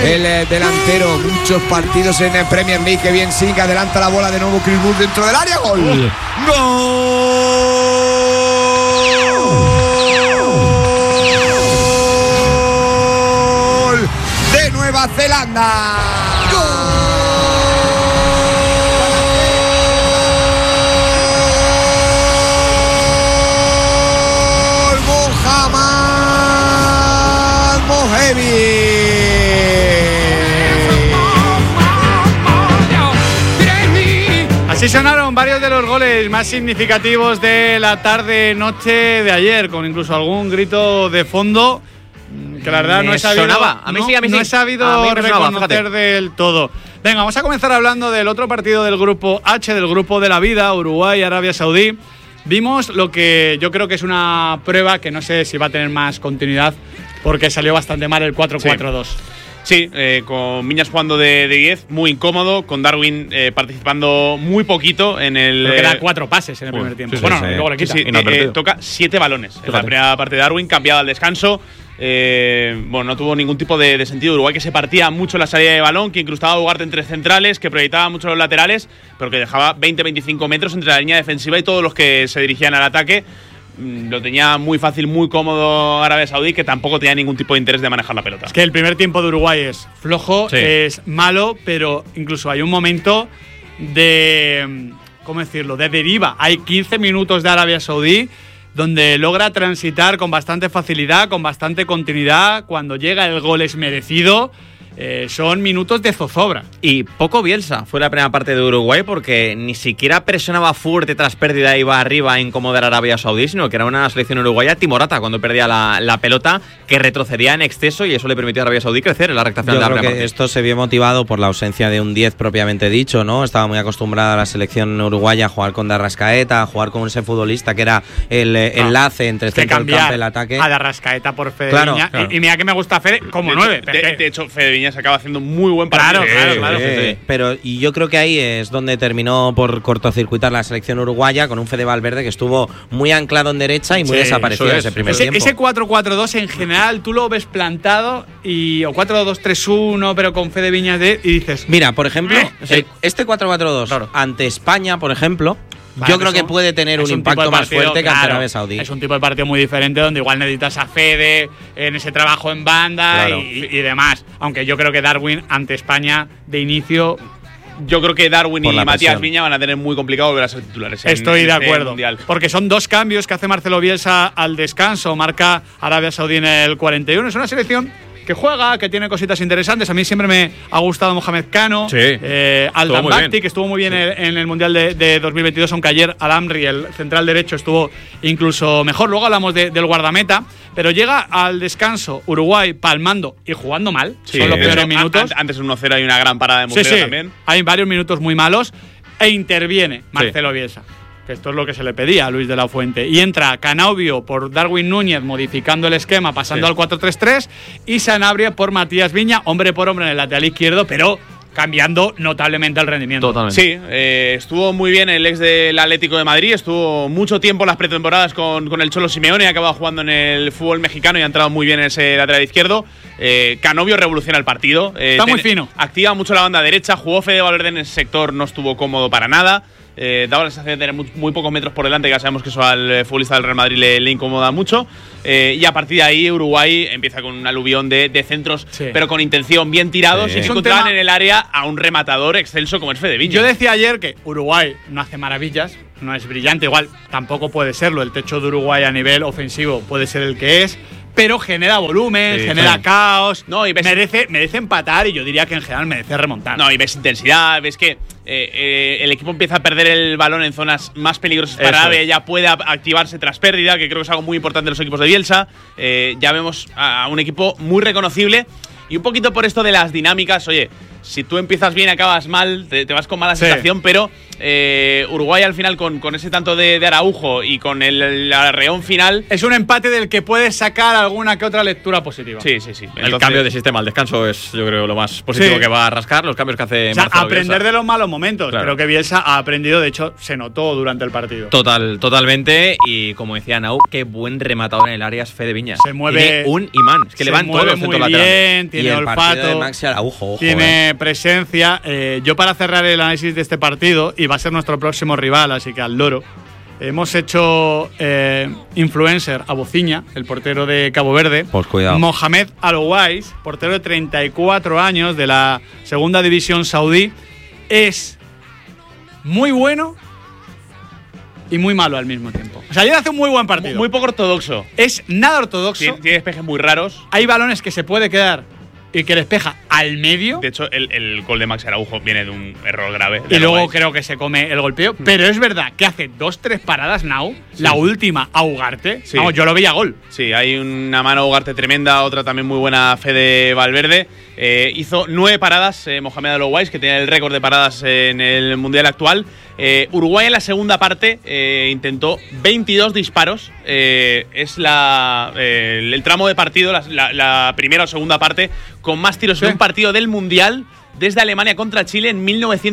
el delantero. Muchos partidos en el Premier League. Que bien sigue, adelanta la bola de nuevo Chris Wood dentro del área. ¡Gol! ¡Gol! De Nueva Zelanda. Así sonaron varios de los goles más significativos de la tarde-noche de ayer, con incluso algún grito de fondo que la verdad no he sabido, no he sabido reconocer del todo. Venga, vamos a comenzar hablando del otro partido del grupo H, del grupo de la vida, Uruguay-Arabia Saudí. Vimos lo que yo creo que es una prueba que no sé si va a tener más continuidad, porque salió bastante mal el 4-4-2. Sí, con Viñas jugando de 10, muy incómodo, con Darwin participando muy poquito en el… Creo que da 4 pases en el primer tiempo. Luego le quita. Toca 7 balones en la primera parte de Darwin, cambiado al descanso. No tuvo ningún tipo de sentido. Uruguay que se partía mucho la salida de balón, que incrustaba a Ugarte entre centrales, que proyectaba mucho los laterales, pero que dejaba 20-25 metros entre la línea defensiva y todos los que se dirigían al ataque. Lo tenía muy fácil, muy cómodo Arabia Saudí, que tampoco tenía ningún tipo de interés de manejar la pelota. Es que el primer tiempo de Uruguay es flojo, es malo, pero incluso hay un momento de… ¿cómo decirlo?, de deriva. Hay 15 minutos de Arabia Saudí donde logra transitar con bastante facilidad, con bastante continuidad. Cuando llega el gol es merecido. Son minutos de zozobra. Y poco Bielsa fue la primera parte de Uruguay, porque ni siquiera presionaba fuerte tras pérdida, iba arriba a incomodar a Arabia Saudí, sino que era una selección uruguaya timorata cuando perdía la pelota, que retrocedía en exceso, y eso le permitió a Arabia Saudí crecer en la recta final de la primera parte. Esto se vio motivado por la ausencia de un 10 propiamente dicho, ¿no? Estaba muy acostumbrada la selección uruguaya a jugar con Darrascaeta, a jugar con ese futbolista que era el enlace entre el centro del campo y el ataque. A Darrascaeta por Fede Viñas. Y mira que me gusta Fede como 9. De hecho, Fede Viñas se acaba haciendo muy buen partido. Claro. Pero y yo creo que ahí es donde terminó por cortocircuitar la selección uruguaya, con un Fede Valverde que estuvo muy anclado en derecha y muy desaparecido ese primer tiempo. Ese 4-4-2 en general tú lo ves plantado, o 4-2-3-1, pero con Fede Viñas y dices… Mira, por ejemplo, este 4-4-2 ante España, por ejemplo… Yo creo que puede tener un impacto más fuerte que ante Arabia Saudí. Es un tipo de partido muy diferente, donde igual necesitas a Fede en ese trabajo en banda y demás. Aunque yo creo que Darwin ante España de inicio… Yo creo que Darwin y Matías Viña van a tener muy complicado volver a ser titulares. Estoy de acuerdo. Mundial. Porque son 2 cambios que hace Marcelo Bielsa al descanso. Marca Arabia Saudí en el 41. Es una selección que juega, que tiene cositas interesantes. A mí siempre me ha gustado Mohamed Cano, Aldan Bakti, que estuvo muy bien en el Mundial de 2022, aunque ayer Al-Amri, el central derecho, estuvo incluso mejor. Luego hablamos del guardameta, pero llega al descanso Uruguay palmando y jugando mal. Son los peores minutos. Antes de 1-0 hay una gran parada de Muslera también. Hay varios minutos muy malos e interviene Marcelo Bielsa. Que esto es lo que se le pedía a Luis de la Fuente. Y entra Canaubio por Darwin Núñez, modificando el esquema, pasando al 4-3-3, y Sanabria por Matías Viña, hombre por hombre en el lateral izquierdo, pero cambiando notablemente el rendimiento. Totalmente. Sí, estuvo muy bien el ex del Atlético de Madrid, estuvo mucho tiempo en las pretemporadas con el Cholo Simeone, ha acabado jugando en el fútbol mexicano y ha entrado muy bien en ese lateral izquierdo. Canaubio revoluciona el partido. Está muy fino. Activa mucho la banda derecha, jugó Fede Valverde en ese sector, no estuvo cómodo para nada. Daba la sensación de tener muy pocos metros por delante, que ya sabemos que eso al futbolista del Real Madrid le incomoda mucho. Y a partir de ahí Uruguay empieza con un aluvión de centros, pero con intención, bien tirados, y se encontraban en el área a un rematador excelso como es Fede Viñas. Yo decía ayer que Uruguay no hace maravillas, no es brillante, igual tampoco puede serlo. El techo de Uruguay a nivel ofensivo puede ser el que es, pero genera volumen, genera caos, y merece empatar, y yo diría que en general merece remontar. Y ves intensidad, ves que el equipo empieza a perder el balón en zonas más peligrosas para Arabia, ya puede activarse tras pérdida, que creo que es algo muy importante en los equipos de Bielsa. Ya vemos a un equipo muy reconocible, y un poquito por esto de las dinámicas. Oye, si tú empiezas bien, acabas mal, te vas con mala sensación, pero Uruguay al final con ese tanto de Araujo y con el arreón final… Es un empate del que puedes sacar alguna que otra lectura positiva. Sí. El cambio de sistema al descanso es, yo creo, lo más positivo que va a rascar, los cambios que hace Marcelo aprender Bielsa. de los malos momentos. Claro. Creo que Bielsa ha aprendido, de hecho, se notó durante el partido. Totalmente. Y como decía Nau, qué buen rematador en el área es Fede Viñas. Se mueve… Tiene un imán. Es que le van todos los centros laterales. Tiene y el olfato. De Maxi Araujo, tiene presencia. Yo, para cerrar el análisis de este partido, y va a ser nuestro próximo rival, así que al loro, hemos hecho influencer a Bociña, el portero de Cabo Verde. Pues cuidado. Mohamed Al-Owais, portero de 34 años de la segunda división saudí, es muy bueno y muy malo al mismo tiempo. O sea, ayer hace un muy buen partido. Muy poco ortodoxo. Es nada ortodoxo. Tiene despejes muy raros. Hay balones que se puede quedar y que despeja al medio. De hecho, el gol de Maxi Araujo viene de un error grave. Y luego creo que se come el golpeo. Pero es verdad que hace 2-3 paradas, Nau. Sí. La última a Ugarte. Sí. Vamos, yo lo veía gol. Sí, hay una mano a Ugarte tremenda, otra también muy buena, Fede Valverde. Hizo 9 paradas Mohamed Al-Owais, que tiene el récord de paradas en el Mundial actual. Uruguay en la segunda parte intentó 22 disparos. Es el tramo de partido, la primera o segunda parte, con más tiros en un partido del Mundial desde Alemania contra Chile en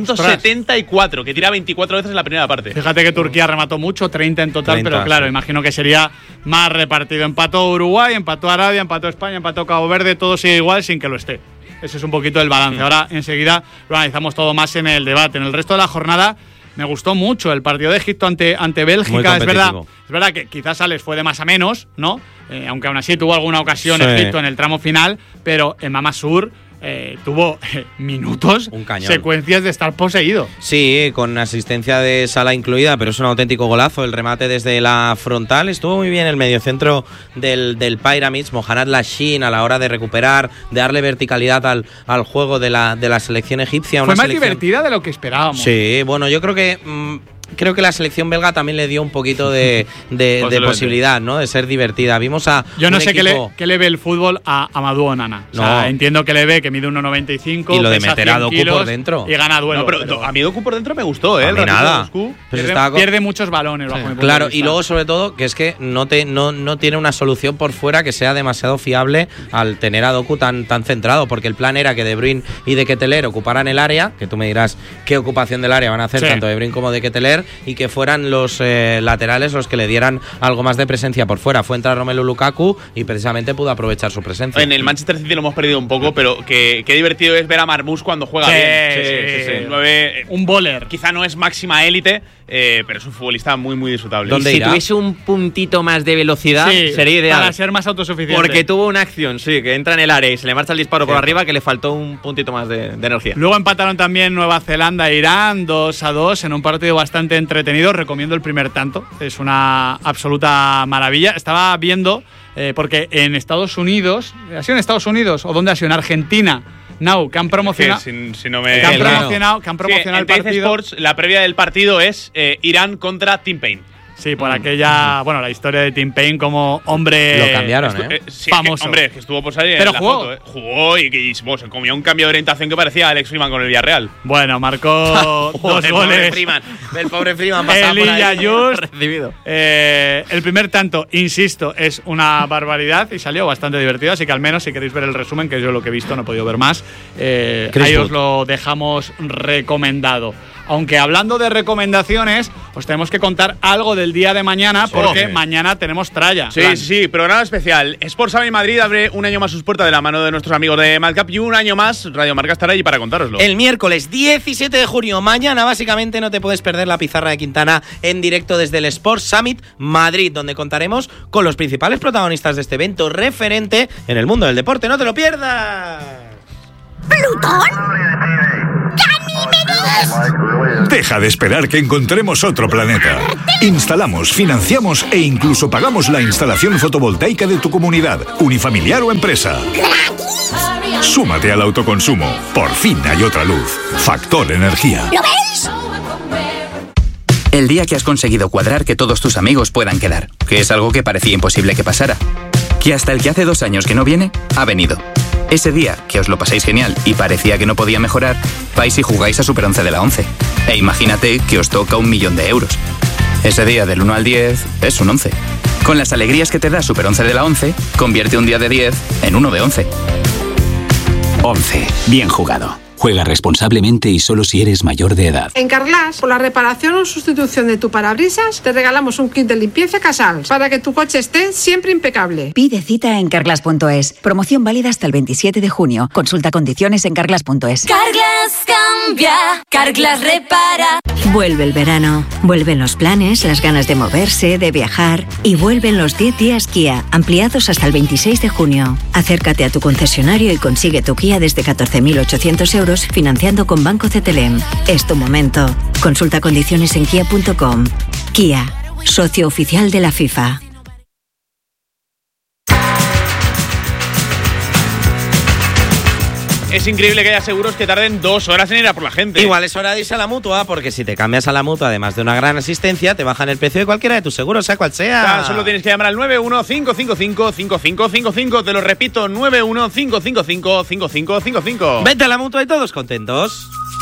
1974, que tira 24 veces en la primera parte. Fíjate que Turquía remató mucho, 30 en total, 30, pero claro, sí. Imagino que sería más repartido. Empató Uruguay, empató Arabia, empató España, empató Cabo Verde, todo sigue igual sin que lo esté. Ese es un poquito el balance. Ahora enseguida lo analizamos todo más en el debate. En el resto de la jornada me gustó mucho el partido de Egipto ante Bélgica. Es verdad que quizás Alex fue de más a menos, ¿no? Aunque aún así tuvo alguna ocasión Egipto en el tramo final, pero en Mamasur tuvo minutos, secuencias de estar poseído. Sí, con asistencia de Salah incluida, pero es un auténtico golazo. El remate desde la frontal. Estuvo muy bien el mediocentro del Pyramids, Mohamed Lashin, a la hora de recuperar, de darle verticalidad al juego de la selección egipcia. Fue más divertida de lo que esperábamos. Sí, bueno, yo creo que la selección belga también le dio un poquito de posibilidad, ¿no? De ser divertida. Vimos a yo no sé qué le ve el fútbol a Amadou Onana. O sea, entiendo que le ve que mide 1,95 y lo de meter a Doku por dentro y gana duelo. No, pero a mí Doku por dentro me gustó, a mí nada. Pierde muchos balones bajo mi punto claro, de vista. Y luego sobre todo que es que no tiene una solución por fuera que sea demasiado fiable al tener a Doku tan centrado, porque el plan era que De Bruyne y De Ketelaere ocuparan el área, que tú me dirás qué ocupación del área van a hacer tanto De Bruyne como De Ketelaere, y que fueran los laterales los que le dieran algo más de presencia por fuera. Fue entrar Romelu Lukaku y precisamente pudo aprovechar su presencia. En el Manchester City lo hemos perdido un poco, pero qué divertido es ver a Marmoush cuando juega bien. Sí. 9, un bowler. Quizá no es máxima élite, pero es un futbolista muy, muy disfrutable. Si tuviese un puntito más de velocidad, sería ideal. Para ser más autosuficiente. Porque tuvo una acción, que entra en el área y se le marcha el disparo por arriba, que le faltó un puntito más de energía. Luego empataron también Nueva Zelanda e Irán 2-2 en un partido bastante entretenido. Recomiendo el primer tanto, es una absoluta maravilla. Estaba viendo, porque en Estados Unidos, ¿ha sido en Estados Unidos o dónde ha sido? En Argentina, que han promocionado. Que han promocionado el partido. Sports, la previa del partido es Irán contra Tim Payne. Sí, por aquella, la historia de Tim Payne como hombre. Lo cambiaron, famoso. Que estuvo por salir. Pero en jugó. La foto, jugó y se comió un cambio de orientación que parecía Alex Freeman con el Villarreal. Bueno, marcó 2 goles. El pobre Freeman pasaba por ahí. Recibido. El primer tanto, insisto, es una barbaridad y salió bastante divertido. Así que al menos, si queréis ver el resumen, que yo lo que he visto no he podido ver más, ahí os lo dejamos recomendado. Aunque hablando de recomendaciones, os tenemos que contar algo del día de mañana, porque mañana tenemos tralla. Sí, programa especial. Sport Summit Madrid abre un año más sus puertas de la mano de nuestros amigos de Madcap, y un año más Radio Marca estará allí para contároslo. El miércoles 17 de junio, mañana básicamente no te puedes perder la pizarra de Quintana en directo desde el Sport Summit Madrid, donde contaremos con los principales protagonistas de este evento referente en el mundo del deporte. ¡No te lo pierdas! ¿Plutón? ¿Ganímedes? Deja de esperar que encontremos otro planeta. Instalamos, financiamos e incluso pagamos la instalación fotovoltaica de tu comunidad, unifamiliar o empresa. Súmate al autoconsumo. Por fin hay otra luz. Factor Energía. ¿Lo veis? El día que has conseguido cuadrar que todos tus amigos puedan quedar, que es algo que parecía imposible que pasara. Que hasta el que hace 2 años que no viene, ha venido. Ese día que os lo pasáis genial y parecía que no podía mejorar, vais y jugáis a Super 11 de la 11. E imagínate que os toca 1.000.000 de euros. Ese día del 1 al 10 es un 11. Con las alegrías que te da Super 11 de la 11, convierte un día de 10 en uno de 11. 11. Bien jugado. Juega responsablemente y solo si eres mayor de edad. En Carglass, por la reparación o sustitución de tu parabrisas, te regalamos un kit de limpieza Casals para que tu coche esté siempre impecable. Pide cita en Carglass.es. Promoción válida hasta el 27 de junio. Consulta condiciones en Carglass.es. Carglass cambia, Carglass repara. Vuelve el verano, vuelven los planes, las ganas de moverse, de viajar y vuelven los 10 días Kia, ampliados hasta el 26 de junio. Acércate a tu concesionario y consigue tu Kia desde 14.800 euros financiando con Banco CTLM. Es tu momento. Consulta condiciones en kia.com. Kia, socio oficial de la FIFA. Es increíble que haya seguros que tarden 2 horas en ir a por la gente. Igual es hora de irse a la Mutua, porque si te cambias a la Mutua, además de una gran asistencia, te bajan el precio de cualquiera de tus seguros, sea cual sea. Tan solo tienes que llamar al 915555555. Te lo repito, 915555555. Vete a la Mutua y todos contentos.